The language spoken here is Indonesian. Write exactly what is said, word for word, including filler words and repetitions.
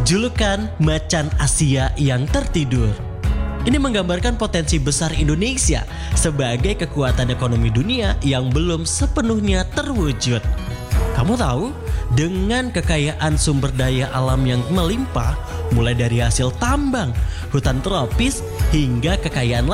Julukan Macan Asia yang Tertidur. Ini menggambarkan potensi besar Indonesia sebagai kekuatan ekonomi dunia yang belum sepenuhnya terwujud. Kamu tahu, dengan kekayaan sumber daya alam yang melimpah, mulai dari hasil tambang, hutan tropis, hingga kekayaan